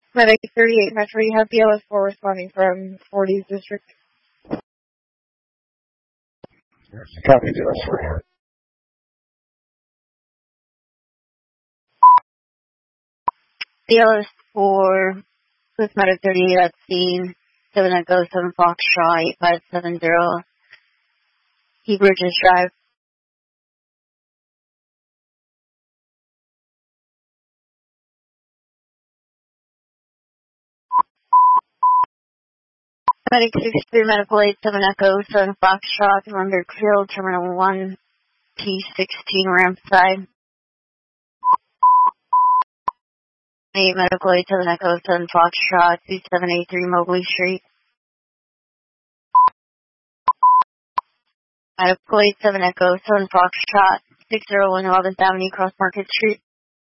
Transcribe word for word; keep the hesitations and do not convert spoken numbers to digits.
Medic thirty-eight Metro, you have B L S four responding from forties District. Copy, B L S four here. B L S four, with Medic thirty-eight at scene, seven Echo, seven Foxtrot, eight five seven zero, Key Bridges Drive. Medic sixty-three Medical eight seven Echo, seven Foxtrot, Lumber Hill, Terminal one, T sixteen ramp side. eight Medical eight seven Echo, seven Foxtrot, two seven eight three Mobley Street. Medical eight seven Echo, seven Foxtrot, six oh one eleventh Avenue, Cross Market Street.